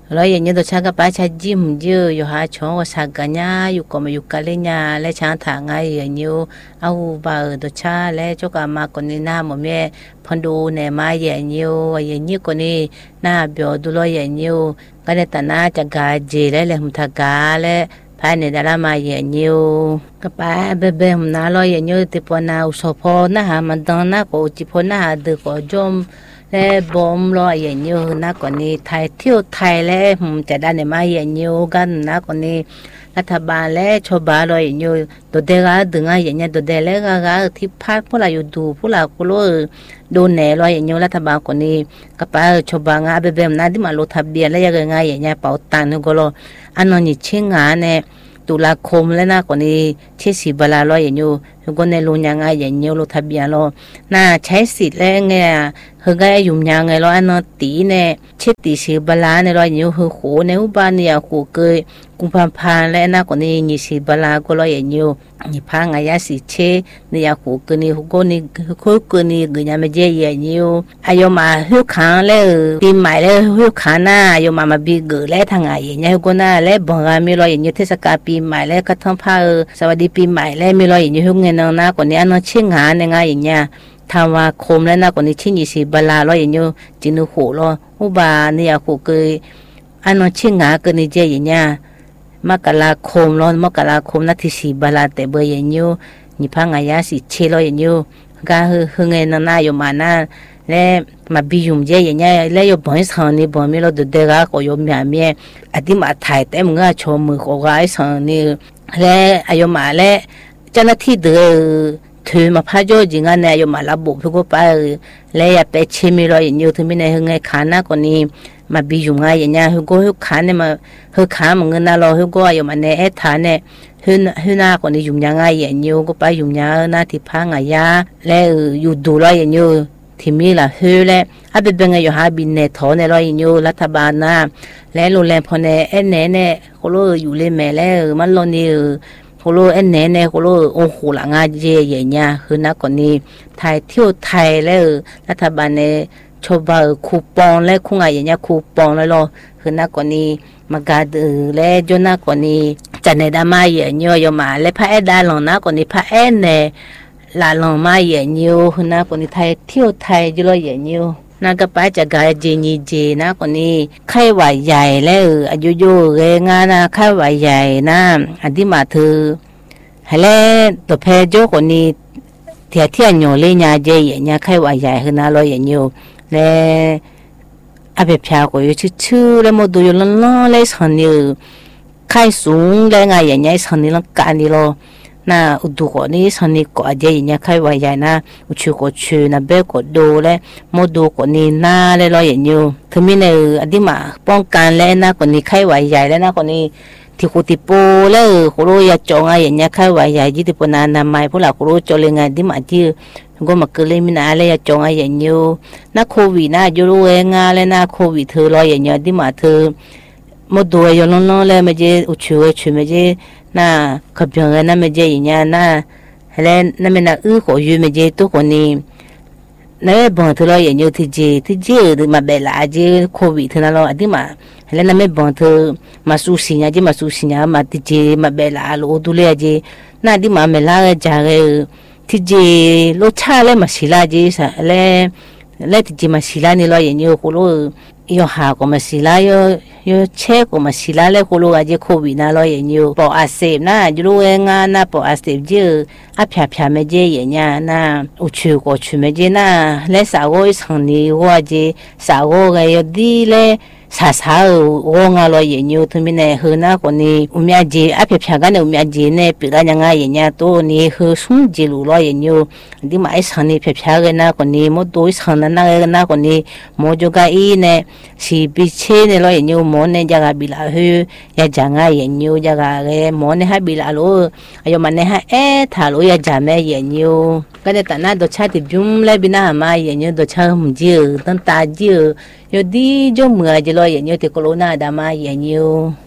rồi giờ như tôi sang cái bãi cha gym dư yo ha chọn cái sang cái nhà yo có mà yo cái lên nhà lấy sáng tháng ngày giờ nhiều ao vào tôi cha lấy cho cả mà con đi nam mà mẹ phong độ này mai giờ nhiều con đi na biểu đồ lo giờ nhiều cái này ta na chắc gà gì lấy làm thà gà lấy phải này đã mà giờ nhiều cái bãi bê bê hôm nào lo giờ nhiều thì bọn nào số phô na hà mà đón na có chỉ phô na hà được có zum lẽ bom lo vậy nhiều na còn đi Thái tiu Thái lẽจะได้เนี่ยมาอย่างnhiềuกันนะcòn điรัฐบาลและชาวบ้านloอย่างnhiềuตัวเด็กดึงอย่างเงี้ยตัวเด็กแล้วก็ที่พักพวกเราอยู่ดูพวกเราก็รู้ดูแน่loอย่างnhiềuรัฐบาลคนนี้ก็ไปชาวบ้านอาเบบนั้นที่มาลงทะเบียนแล้วยังไงอย่างเงี้ยเป่าตังค์ก็รู้อันนั้นชิงงานเนี่ยตุลาคมแล้วนะคนนี้เชื่อสิบลาloอย่างnhiềuคนในลุงยังไงอย่างnhiềuลงทะเบียนloน่าใช้สิทธิ์แล้วไงเฮงก็ยุ่งยังไงloอันนั้นตีเนี่ยเช็ดตีสิบลาเนี่ยloอยู่เฮงโหในอุบานเนี่ยโหเกยกุมภาพันธ์แล้วนะคนนี้ยี่สิบลาก็loอย่างอยู่ยี่พังอายาสิเชเนี่ยโหเกยนี่โหก็นี่โหเกยนี่เกยยังไม่เจอย่างอยู่อายุมาหิวขังแล้วปีใหม่แล้วหิวขังน่ะอายุมาบีเกยแล้วทางไงอย่างเงี้ยก็น่ะแล้วบังอามีloอย่างอยู่เทศกาลปีใหม่แล้วก็ทั้งพาสวัสดีปีใหม่แล้วมีloอย่างอยู่เงินนะคนนี้อันนั้นชิงงานยังไงอย่างเงี้ยทำว่าคมแล้วนะคนนี้ชิ้นยี่สิบบลาloอย่างอยู่จินุโหloอุบาเนี่ยโหเกยอันนั้นชิงงานก็นี่เจอย่างเงี้ยมกราคมloมกราคมนาทีสิบบลาแต่เบอร์อย่างอยู่ยี่พังอายาสิเชloอย่างอยู่ก็เงินนะอยู่มานะและมาบิยุมเจอย่างเงี้ยแล้วอยู่บ่อยสังนี่บ่มีเราดูเด็กก็อยู่มีอะไรอดีมาถ่ายแต่มึงก็ชมมือก็ไอ้สังนี่และอายุมาและเจ้าหน้าที่เดือถือมาพาโจจิงานเนี่ยอยู่มาลับบุพก็ไปแล้วอย่าไปชิมรออย่างอยู่ถึงไม่ในเฮงไงขาหน้าคนนี้มาบิยุงไงอย่างเงี้ยเฮก็เฮขาเนี่ยมาเฮขามึงเงินน่ะรอเฮก็อยู่มาเนี่ยฐานเนี่ยเฮหน้าคนนี้ยุ่งยังไงอย่างอยู่ก็ไปยุ่งยาหน้าที่พังไงยาแล้วอยู่ดูรออย่างอยู่ที่มีละเฮและอาเป็นเป็นไงอยู่หาบินเนี่ยถอนเนี่ยรออย่างอยู่รัฐบาลนะและโรงแรมพอเนี่ยเนี่ยก็รู้อยู่เลยแม่แล้วมันรอนี่โคโลเอ็นเน่เนี่ยโคโลโอ้โหหลังอาเจอย่างเงี้ยคือนักคนนี้ไทยเที่ยวไทยแล้วรัฐบาลเนี่ยชอบคูปองและคุ้งอะไรอย่างเงี้ยคูปองแล้วคือนักคนนี้มากาดและจนนักคนนี้จันในดามาอย่างเงี้ยอยู่มาและพระเอ็ดดาลงนักคนนี้พระเอ็ดเนี่ยลาลงมาอย่างเงี้ยคือนักคนนี้ไทยเที่ยวไทยจุลอย่างเงี้ยนักก็ไปจากการเจนีเจนะคนนี้ไข้หวัดใหญ่แล้วอายุโยเรงานะไข้หวัดใหญ่นะอันที่มาเธอให้แล้วตัวเพจคนนี้เที่ยวโยเลยญาเจอย่างเงี้ยไข้หวัดใหญ่คือน่าร้อยอย่างเงี้ยแล้วอาเปียพาก็อยู่ชื่อแล้วมาดูอยู่ล้อเลยสันนี่ไข้สูงแล้วไงอย่างเงี้ยสันนี่ลังการนี่loน่าอุดก็นี่สันนี่ก็อาจจะอย่างเงี้ยใครว่าใหญ่นะอุชูก็ชูนะเบลก็ดูเลยโมดูก็นี่น่าเลยรออย่างเงี้ยถึงมีเนี่ยอดีมาป้องกันแล้วนะคนนี้ใครว่าใหญ่แล้วนะคนนี้ที่คุติโปแล้วคนรู้อยากจองอะไรอย่างเงี้ยใครว่าใหญ่ยี่ติปนานาไม่พวกเราคนรู้จองเลยไงที่มาที่ก็มาเกิดเลยมีนาเลยอยากจองอะไรอย่างเงี้ยนะโควิดนะยูรู้เองงานเลยนะโควิดเธอรออย่างเงี้ยที่มาเธอโมดูอยู่ล้อเลยไม่ใช่อุชูไม่ใช่น่าขับยังไงน่าไม่เจอย่างเงี้ยน่าแล้วน่าไม่น่าขออยู่ไม่เจตัวคนนี้นั่นบอกเธอเราอย่างเงี้ยที่เจถึงมาเบลาเจโควิดเธอนั่นเราอดีมาแล้วน่าไม่บอกเธอมาสู้สิญญาเจมาสู้สิญญามาที่เจมาเบลาโลดูเลยเจน่าดีมาเมล่าจ่าเลยที่เจรสชาติเลยมาศิลาเจสะแล้วที่เจมาศิลานี่เราอย่างเงี้ยคนรู้ยอหาก็มาศิลายอเช็คก็มาศิลาแล้วคนรู้อาจจะโควิดน่ะเราอย่างเงี้ยปออาเสบนะยูรู้เองนะปออาเสบเยอะอาพไม่เจอย่างเงี้ยนะอุชูก็ชูไม่เจนะแล้วสาวก็สังนี้ว่าเจสาวก็ยดีเลยสาวว่างเราอย่างเงี้ยทุกมินเนี่ยคือนะคนนี้อุมยาเจอากันเนี่ยอุมยาเจเนี่ยปีกันยังไงอย่างเงี้ยตัวนี้คือสุ่มเจลูเราอย่างเงี้ยที่มาไอ้สังนี้กันนะคนนี้มดตัวสังนั้นนะคนนี้มดจุกอีเนี่ยสีพิเชเนี่ยเราอย่างเงี้ยมดเนี่ยจะกับบิลาหือยาจังไงอย่างเงี้ยจะกับเลยมดเนี่ยให้บิลาโลอายุมันเนี่ยให้ถ้าโลยาจามอย่างเงี้ยก็เนี่ยแต่น่าตัวชาติจุ่มเลยบินามาอย่างเงี้ยตัวชาหุ่นเจี๋ยตั้งตาเจี๋ยอยู่ดีจมูกจะลอยอย่างเงี้ยที่โคโรนาดามาอย่างเงี้ย